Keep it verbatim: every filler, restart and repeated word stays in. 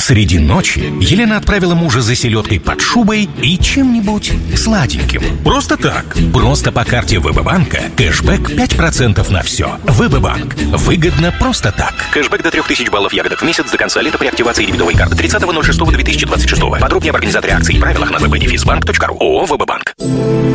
Среди ночи Елена отправила мужа за селедкой под шубой и чем-нибудь сладеньким. Просто так. Просто по карте ВБ-банка кэшбэк пять процентов на все. ВБ-банк. Выгодно просто так. Кэшбэк до трех тысяч баллов ягодок в месяц до конца лета при активации дебетовой карты тридцатого ноль шестого две тысячи двадцать шестого. Подробнее об организаторе акций и правилах на веб-банк точка ру. ООО «ВБ-банк».